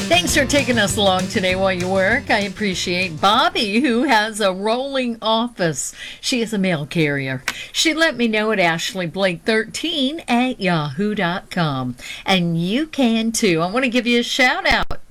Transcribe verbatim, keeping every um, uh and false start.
Thanks for taking us along today while you work. I appreciate Bobby, who has a rolling office. She is a mail carrier. She let me know at ashley blake thirteen at yahoo dot com. And you can too. I want to give you a shout out